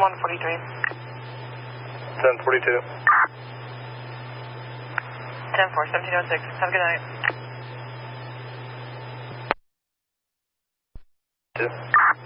143. 1042. 10-4, 1706. Have a good night. 2.